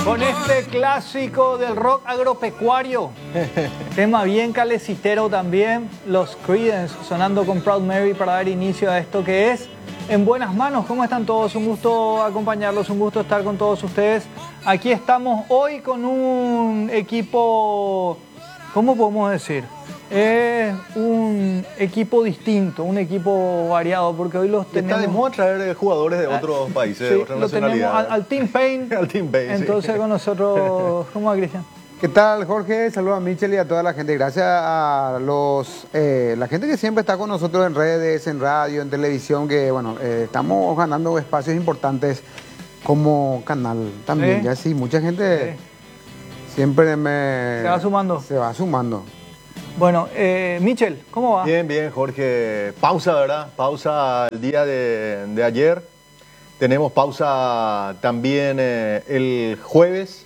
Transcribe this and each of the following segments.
Con este clásico del rock agropecuario, tema bien calecitero también, los Creedence sonando con Proud Mary para dar inicio a esto que es En Buenas Manos. ¿Cómo están todos? Un gusto acompañarlos, un gusto estar con todos ustedes. Aquí estamos hoy con un equipo, ¿cómo podemos decir? Es un equipo distinto, un equipo variado, porque hoy los tenemos... Está de moda traer jugadores de otros países, sí, de otras nacionalidades. Lo tenemos al Team Pain. Al Team Pain, entonces sí. con nosotros, ¿cómo va, Cristian? ¿Qué tal, Jorge? Saludos a Michel y a toda la gente. Gracias a la gente que siempre está con nosotros en redes, en radio, en televisión, que bueno, estamos ganando espacios importantes como canal también. Ya sí, mucha gente siempre se va sumando. Se va sumando. Bueno, Michel, ¿cómo va? Bien, bien, Jorge. Pausa, ¿verdad? Pausa el día de ayer. Tenemos pausa también el jueves.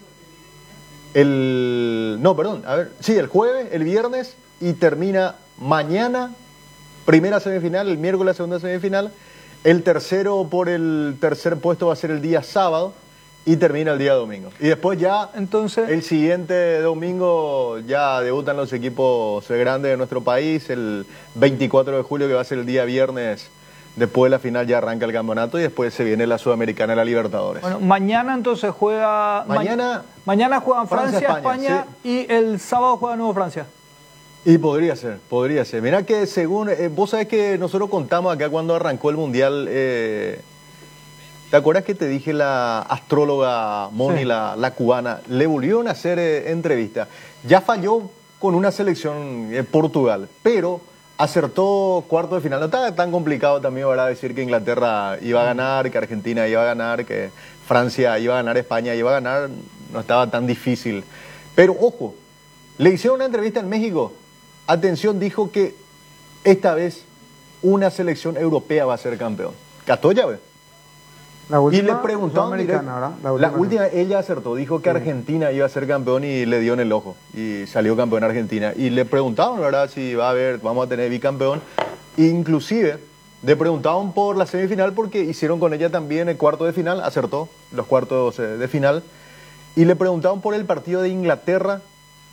El jueves, el viernes, y termina mañana, primera semifinal, el miércoles segunda semifinal. El tercero por el tercer puesto va a ser el día sábado y termina el día domingo. Y después ya, entonces, el siguiente domingo ya debutan los equipos grandes de nuestro país, el 24 de julio, que va a ser el día viernes. Después de la final ya arranca el campeonato y después se viene la Sudamericana, la Libertadores. Bueno, mañana entonces juega... Mañana juegan Francia, España sí. Y el sábado juega Nuevo Francia. Y podría ser. Mirá que según... vos sabés que nosotros contamos acá cuando arrancó el Mundial... ¿te acuerdas que te dije la astróloga Moni, sí, la cubana? Le volvieron a hacer entrevista. Ya falló con una selección Portugal, pero... acertó cuarto de final. No estaba tan complicado también, ¿verdad? Decir que Inglaterra iba a ganar, que Argentina iba a ganar, que Francia iba a ganar, España iba a ganar. No estaba tan difícil. Pero, ojo, le hicieron una entrevista en México. Atención, dijo que esta vez una selección europea va a ser campeón. Catoya, ¿ves? La última, y le preguntaron, la última ella acertó, dijo que Argentina iba a ser campeón y le dio en el ojo y salió campeón Argentina. Y le preguntaban, ¿verdad?, si vamos a tener bicampeón. Inclusive le preguntaban por la semifinal porque hicieron con ella también el cuarto de final, acertó los cuartos de final. Y le preguntaban por el partido de Inglaterra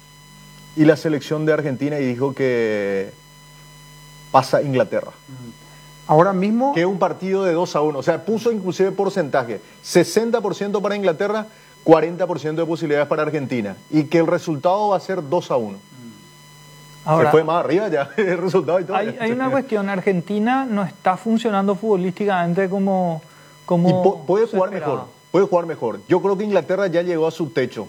y la selección de Argentina y dijo que pasa Inglaterra. Ahora mismo... Que es un partido de 2-1, o sea, puso inclusive porcentaje, 60% para Inglaterra, 40% de posibilidades para Argentina, y que el resultado va a ser 2-1. Ahora, se fue más arriba ya el resultado y todo. Hay una cuestión, Argentina no está funcionando futbolísticamente como y puede jugar mejor, Yo creo que Inglaterra ya llegó a su techo.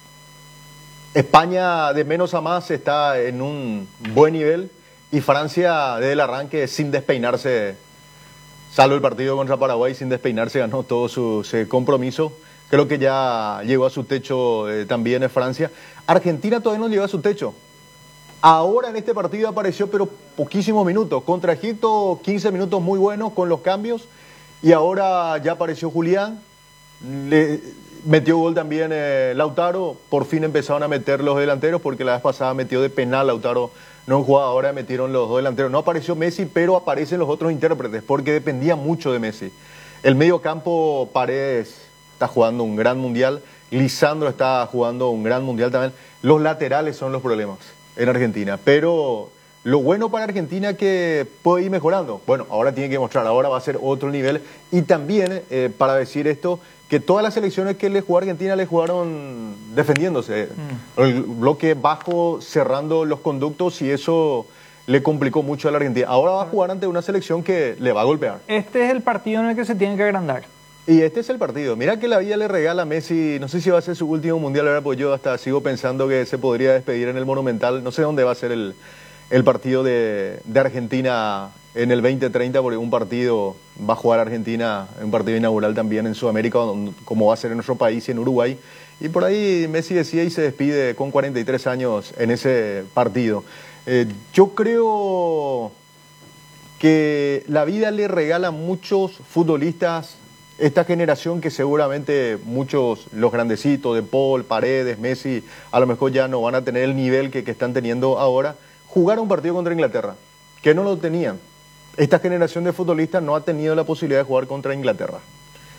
España de menos a más está en un buen nivel. Y Francia, desde el arranque, sin despeinarse, salvo el partido contra Paraguay, sin despeinarse, ganó todo su compromiso. Creo que ya llegó a su techo también en Francia. Argentina todavía no llegó a su techo. Ahora en este partido apareció, pero poquísimos minutos. Contra Egipto, 15 minutos muy buenos con los cambios. Y ahora ya apareció Julián. Le metió gol también Lautaro. Por fin empezaron a meter los delanteros, porque la vez pasada metió de penal Lautaro. No jugaba, ahora metieron los dos delanteros. No apareció Messi, pero aparecen los otros intérpretes, porque dependía mucho de Messi. El medio campo, Paredes está jugando un gran mundial. Lisandro está jugando un gran mundial también. Los laterales son los problemas en Argentina. Pero lo bueno para Argentina es que puede ir mejorando. Bueno, ahora tiene que mostrar, ahora va a ser otro nivel. Y también, para decir esto, que todas las selecciones que le jugó a Argentina le jugaron defendiéndose. El bloque bajo, cerrando los conductos, y eso le complicó mucho a la Argentina. Ahora va a jugar ante una selección que le va a golpear. Este es el partido en el que se tiene que agrandar. Y este es el partido. Mira que la vida le regala a Messi, no sé si va a ser su último mundial, ahora pues yo hasta sigo pensando que se podría despedir en el Monumental. No sé dónde va a ser el partido de Argentina en el 2030, porque un partido va a jugar Argentina, un partido inaugural también en Sudamérica, como va a ser en nuestro país y en Uruguay. Y por ahí Messi decía y se despide con 43 años en ese partido. Yo creo que la vida le regala a muchos futbolistas, esta generación que seguramente muchos, los grandecitos, De Paul, Paredes, Messi, a lo mejor ya no van a tener el nivel que están teniendo ahora, jugar un partido contra Inglaterra, que no lo tenían. Esta generación de futbolistas no ha tenido la posibilidad de jugar contra Inglaterra.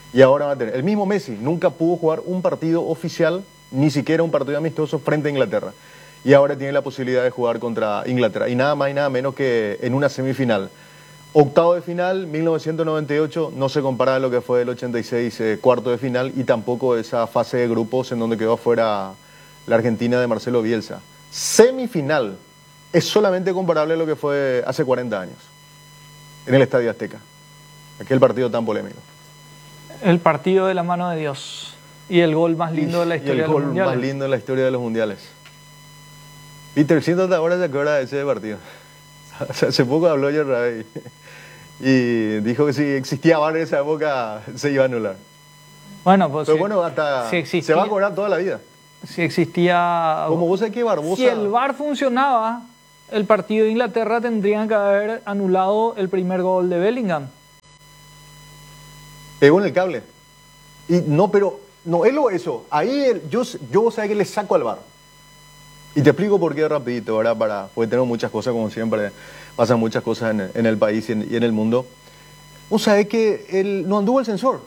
Y ahora va a tener. El mismo Messi nunca pudo jugar un partido oficial, ni siquiera un partido amistoso frente a Inglaterra. Y ahora tiene la posibilidad de jugar contra Inglaterra. Y nada más y nada menos que en una semifinal. Octavo de final, 1998, no se compara a lo que fue el 86, cuarto de final, y tampoco esa fase de grupos en donde quedó afuera la Argentina de Marcelo Bielsa. Semifinal es solamente comparable a lo que fue hace 40 años, en el Estadio Azteca. Aquel partido tan polémico. El partido de la mano de Dios y el gol más lindo de la historia de los mundiales. El gol más lindo de la historia de los mundiales. Peter, siéntate ahora de qué hora de ese partido. Hace poco habló Jerry y dijo que si existía VAR en esa época se iba a anular. Bueno, pues pero bueno, hasta se va a cobrar toda la vida. Si existía... Como vos sabés que Barbosa... Si el VAR funcionaba, el partido de Inglaterra tendrían que haber anulado el primer gol de Bellingham. Pegó en el cable. Y no, pero no es lo eso. Ahí yo sabés que le saco al VAR. Y te explico por qué rapidito, ¿verdad? Porque tenemos muchas cosas, como siempre, pasan muchas cosas en el país y en el mundo. Vos sabés que no anduvo el sensor.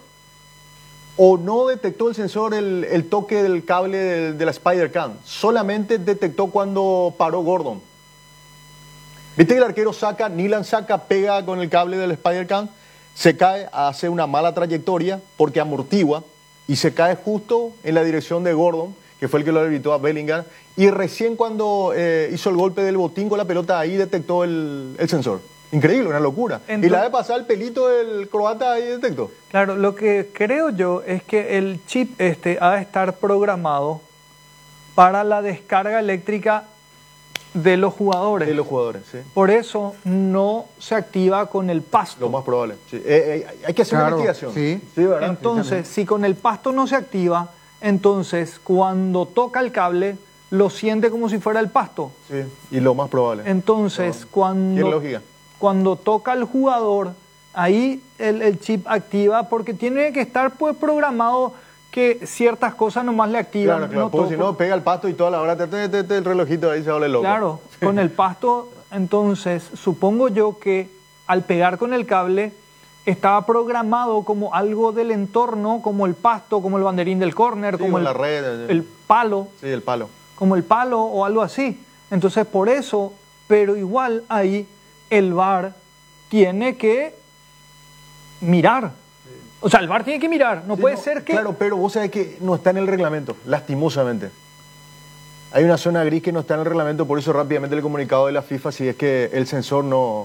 O no detectó el sensor el toque del cable de la Spider-Cam. Solamente detectó cuando paró Gordon. Viste que el arquero Nyland pega con el cable del Spider-Cam, se cae, hace una mala trayectoria porque amortigua y se cae justo en la dirección de Gordon, que fue el que lo evitó a Bellingham, y recién cuando hizo el golpe del botín con la pelota, ahí detectó el sensor. Increíble, una locura. Entonces, y la de pasar el pelito del croata ahí detectó. Claro, lo que creo yo es que el chip ha de estar programado para la descarga eléctrica de los jugadores. De los jugadores, sí. Por eso no se activa con el pasto. Lo más probable. Sí. Hay que hacer una investigación. Sí. Sí, ¿verdad? Entonces, si con el pasto no se activa, entonces cuando toca el cable, lo siente como si fuera el pasto. Sí, y lo más probable. Entonces, cuando toca el jugador, ahí el chip activa, porque tiene que estar pues programado que ciertas cosas nomás le activan. Claro, porque si no pega el pasto y toda la hora el relojito ahí se vuelve loco. Claro, con el pasto, entonces, supongo yo que al pegar con el cable estaba programado como algo del entorno, como el pasto, como el banderín del córner, sí, como la red, el palo. Sí, el palo. Como el palo o algo así. Entonces, por eso, pero igual ahí el VAR tiene que mirar. O sea, el VAR tiene que mirar. No puede ser que... Claro, pero vos sabés que no está en el reglamento, lastimosamente. Hay una zona gris que no está en el reglamento, por eso rápidamente el comunicado de la FIFA, si es que el sensor no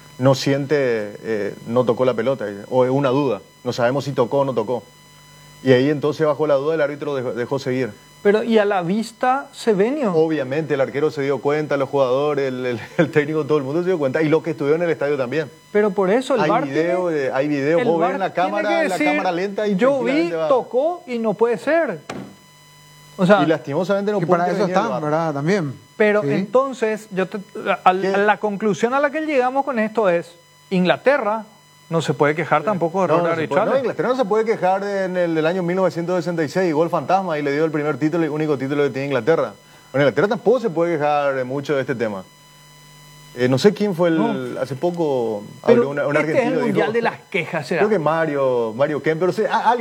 siente, no tocó la pelota, o es una duda. No sabemos si tocó o no tocó. Y ahí entonces, bajo la duda, el árbitro dejó seguir. Pero, ¿y a la vista se venio? Obviamente, el arquero se dio cuenta, los jugadores, el técnico, todo el mundo se dio cuenta, y los que estuvieron en el estadio también. Pero por eso el VAR hay video, vos ves la cámara lenta y yo vi, tocó y no puede ser. O sea, y lastimosamente no puede. Y para eso están, ¿verdad? También. Pero sí. entonces, la conclusión a la que llegamos con esto es, Inglaterra no se puede quejar tampoco de errores arbitrales. No, Inglaterra no se puede quejar en el año 1966, gol fantasma, y le dio el primer título, el único título que tiene Inglaterra. Bueno, Inglaterra tampoco se puede quejar mucho de este tema. No sé quién fue hace poco habló un argentino. Este es el mundial de las quejas, ¿será? Creo que Mario Kempes, pero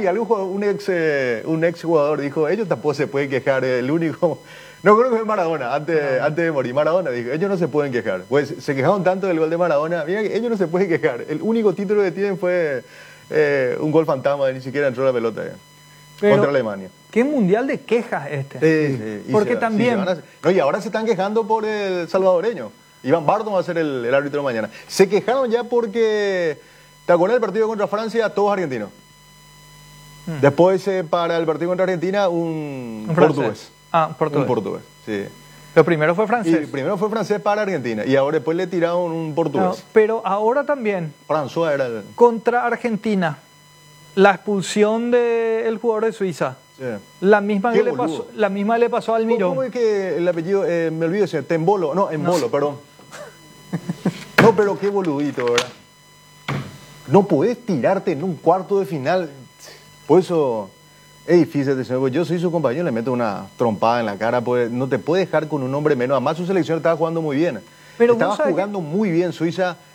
un ex jugador dijo, ellos tampoco se pueden quejar, el único... No, creo que fue Maradona, antes de morir. Maradona dijo, ellos no se pueden quejar. Pues se quejaron tanto del gol de Maradona, mira que ellos no se pueden quejar. El único título que tienen fue un gol fantasma, ni siquiera entró la pelota contra Alemania. ¿Qué mundial de quejas este? Sí. Porque también... y ahora se están quejando por el salvadoreño. Iván Barton va a ser el árbitro mañana. Se quejaron ya porque, ¿te acuerdas del partido contra Francia? Todos argentinos. Después, para el partido contra Argentina, un portugués. Portugués. Un portugués, sí. Pero primero fue francés. Y primero fue francés para Argentina. Y ahora después le tiraron un portugués. No, pero ahora también. François era el... Contra Argentina. La expulsión del jugador de Suiza. Sí. La misma le pasó al Miró. ¿Cómo es que el apellido? Me olvido ese. Tembolo. No, Embolo, perdón. No, pero qué boludito, ¿verdad? No podés tirarte en un cuarto de final. Por eso... Es difícil, porque yo soy su compañero, le meto una trompada en la cara, pues no te puede dejar con un hombre menos. Además, su selección estaba jugando muy bien. Estaba jugando muy bien Suiza.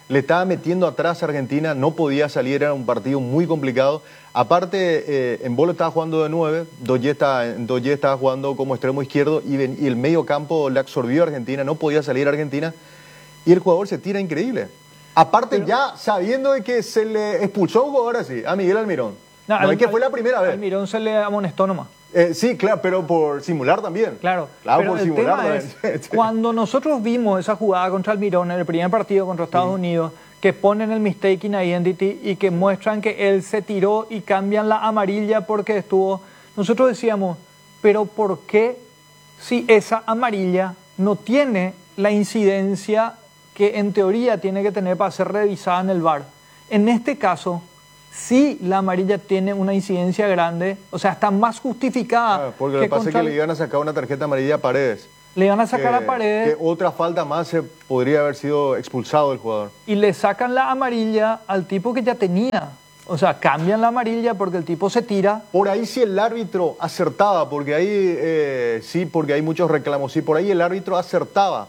le estaba metiendo atrás a Argentina, no podía salir, era un partido muy complicado. Aparte, Embolo estaba jugando de 9, Doye estaba jugando como extremo izquierdo y el medio campo le absorbió a Argentina, no podía salir a Argentina y el jugador se tira increíble. Aparte, ya sabiendo de que se le expulsó a un jugador así, a Miguel Almirón. No es que fue la primera vez. Almirón se le amonestó nomás. Sí, claro, pero por simular también. Claro, pero por el simular tema es, cuando nosotros vimos esa jugada contra Almirón en el primer partido contra Estados Unidos, que ponen el mistaken identity y que muestran que él se tiró y cambian la amarilla porque estuvo... Nosotros decíamos, pero ¿por qué si esa amarilla no tiene la incidencia que en teoría tiene que tener para ser revisada en el VAR? En este caso, sí la amarilla tiene una incidencia grande, o sea, está más justificada. Porque lo que pasa es que le iban a sacar una tarjeta amarilla a Paredes. Le iban a sacar a Paredes. Que otra falta más se podría haber sido expulsado el jugador. Y le sacan la amarilla al tipo que ya tenía. O sea, cambian la amarilla porque el tipo se tira. Por ahí sí el árbitro acertaba, porque ahí sí, porque hay muchos reclamos. Sí, por ahí el árbitro acertaba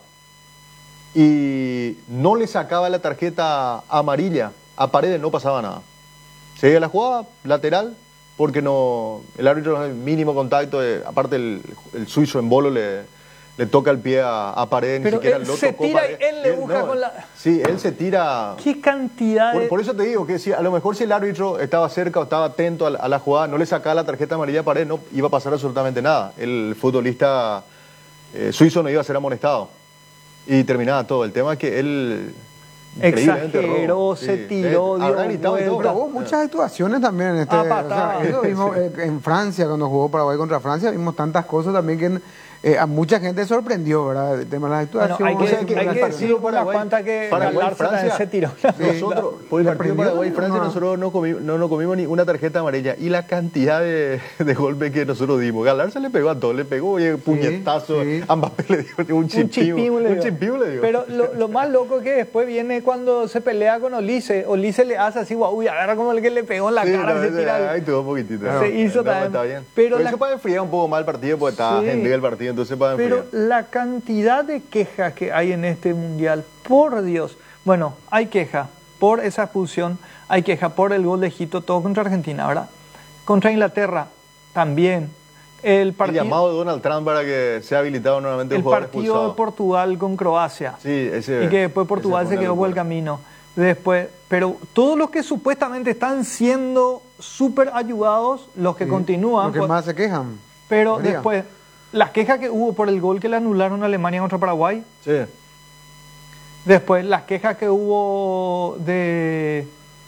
y no le sacaba la tarjeta amarilla a Paredes, no pasaba nada. Seguía la jugada lateral porque no el árbitro el mínimo contacto, aparte el suizo Embolo le toca el pie a Paredes, pero ni siquiera él lo se tocó tira Paredes. y él le busca con la... Sí, él se tira... ¿Qué cantidad de...? Por eso te digo que si, a lo mejor si el árbitro estaba cerca o estaba atento a la jugada, no le sacaba la tarjeta amarilla a Paredes, no iba a pasar absolutamente nada. El futbolista suizo no iba a ser amonestado. Y terminaba todo. El tema es que él... Exageró, se tiró, dio pero hubo muchas actuaciones también en este... o sea, eso vimos en Francia, cuando jugó Paraguay contra Francia, vimos tantas cosas también que a mucha gente sorprendió, ¿verdad? El tema de las actuaciones. Bueno, hay que decir una cuanta que Francia se tiró. Nosotros, por el partido Paraguay-Francia, nosotros no nos comimos ni una tarjeta amarilla. Y la cantidad de golpes que nosotros dimos. Galar se le pegó a todos, le pegó puñetazo, a Mbappé le dio un chipín le dio. Pero lo más loco es que después viene cuando se pelea con Olise. Olise le hace así, uy, agarra como el que le pegó en la cara. Se tira. Ahí tuvo un poquitito. Se hizo también. Está bien. Pero eso para enfriar un poco más el partido, porque estaba gentil el partido, entonces para enfriar. Pero la cantidad de quejas que hay en este mundial, por Dios. Bueno, hay queja por esa expulsión, hay queja por el gol de Egipto, todo contra Argentina, ¿verdad? Contra Inglaterra también. El llamado de Donald Trump para que sea habilitado nuevamente un jugador expulsado. El partido de Portugal con Croacia. Sí, ese. Y que después Portugal se quedó por el camino. Después, pero todos los que supuestamente están siendo súper ayudados, los que continúan. Los que más se quejan. Pero después, las quejas que hubo por el gol que le anularon a Alemania contra Paraguay. Sí. Después, las quejas que hubo de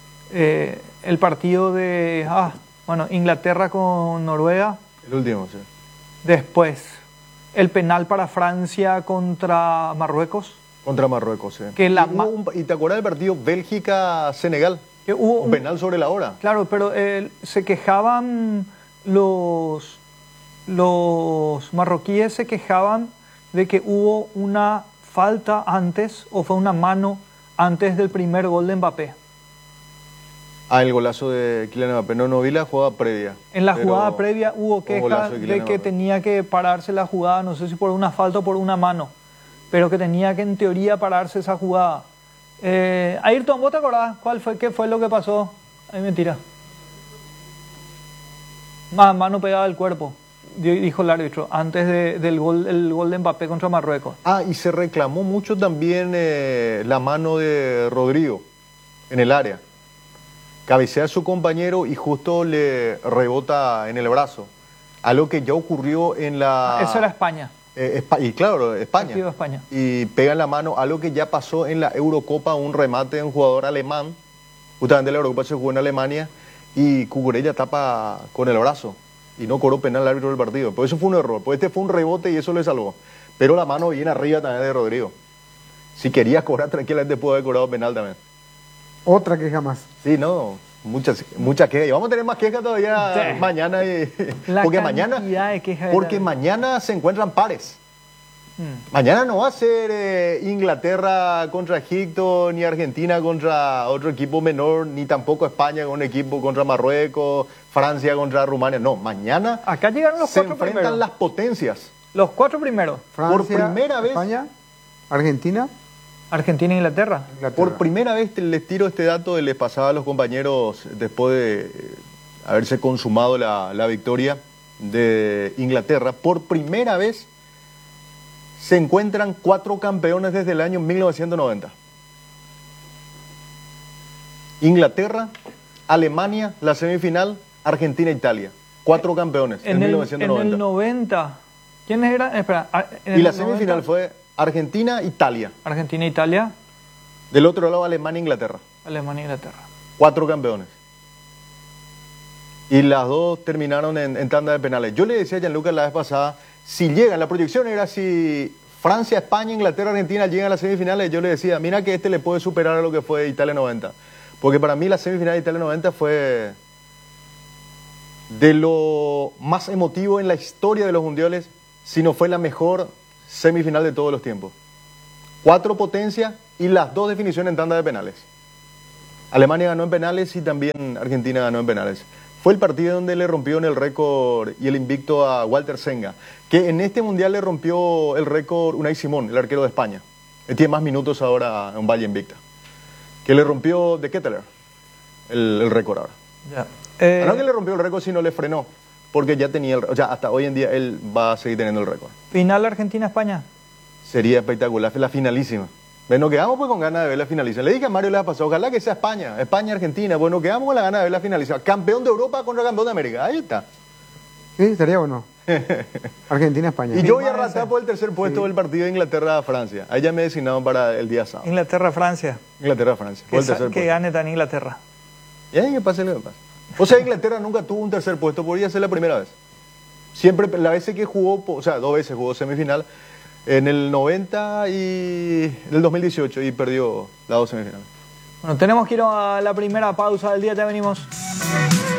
el partido de Inglaterra con Noruega. El último, sí. Después, el penal para Francia contra Marruecos. Contra Marruecos, sí. ¿Y te acuerdas del partido Bélgica-Senegal? Que hubo un penal sobre la hora. Claro, pero se quejaban los marroquíes se quejaban de que hubo una falta antes o fue una mano antes del primer gol de Mbappé. El golazo de Kylian Mbappé. No vi la jugada previa. En la jugada previa hubo quejas de que tenía que pararse la jugada, no sé si por una falta o por una mano, pero que tenía que en teoría pararse esa jugada. Ayrton, ¿vos te acordás qué fue lo que pasó? Ay, mentira. Mano pegada al cuerpo, dijo el árbitro, antes del gol, el gol de Mbappé contra Marruecos. Y se reclamó mucho también la mano de Rodrigo en el área. Cabecea a su compañero y justo le rebota en el brazo. Algo que ya ocurrió en la... Eso era España. Y claro, España. España. Y pega en la mano, algo que ya pasó en la Eurocopa, un remate de un jugador alemán. Justamente la Eurocopa se jugó en Alemania y Cucurella tapa con el brazo y no cobró penal el árbitro del partido. Pues eso fue un error, pues este fue un rebote y eso le salvó. Pero la mano viene arriba también de Rodrigo. Si querías cobrar tranquilamente pudo haber cobrado penal también. Otra queja más. Sí, no, muchas quejas. Y vamos a tener más quejas todavía mañana. Porque mañana se encuentran pares. Mañana no va a ser Inglaterra contra Egipto, ni Argentina contra otro equipo menor, ni tampoco España con un equipo contra Marruecos, Francia contra Rumania. No, mañana acá llegaron los se cuatro enfrentan primeros. Las potencias. Los cuatro primeros. Francia, por primera vez. España, Argentina Argentina e Inglaterra. Por primera vez les tiro este dato, les pasaba a los compañeros después de haberse consumado la victoria de Inglaterra. Por primera vez se encuentran 4 campeones desde el año 1990. Inglaterra, Alemania, la semifinal, Argentina, Italia. 4 campeones en 1990. En el 90, ¿quiénes eran? Espera, y la semifinal 90, fue Argentina, Italia. Argentina, Italia. Del otro lado, Alemania, Inglaterra. Alemania, Inglaterra. 4 campeones. Y las dos terminaron en tanda de penales. Yo le decía a Gianluca la vez pasada, si llegan, la proyección era si Francia, España, Inglaterra, Argentina llegan a las semifinales, yo le decía, mira que le puede superar a lo que fue Italia 90. Porque para mí la semifinal de Italia 90 fue de lo más emotivo en la historia de los mundiales, si no fue la mejor semifinal de todos los tiempos. 4 potencias y las 2 definiciones en tanda de penales. Alemania ganó en penales y también Argentina ganó en penales. Fue el partido donde le rompió en el récord y el invicto a Walter Senga, que en este mundial le rompió el récord Unai Simón, el arquero de España. Él tiene más minutos ahora en Valle Invicta. Que le rompió de Ketteler el récord ahora. Ya. No que le rompió el récord, sino le frenó, porque ya tenía o sea, hasta hoy en día él va a seguir teniendo el récord. ¿Final Argentina-España? Sería espectacular, la finalísima. Bueno, quedamos pues con ganas de ver la finalización. Le dije a Mario la pasó, ojalá que sea España, España-Argentina. Bueno, quedamos con la ganas de ver la finalización. Campeón de Europa contra campeón de América, ahí está. Sí, estaría bueno. Argentina-España. Y yo voy a arrasar por el tercer puesto del partido de Inglaterra-Francia. Ahí ya me designaron para el día sábado. Inglaterra-Francia. Inglaterra-Francia. Que gane tan Inglaterra. Y ahí que pase lo que pase. O sea, Inglaterra nunca tuvo un tercer puesto, podría ser la primera vez. Siempre, la vez que jugó, o sea, 2 veces jugó semifinal, en el 90 y en el 2018, y perdió las 2 semifinales. Bueno, tenemos que ir a la primera pausa del día, ya venimos.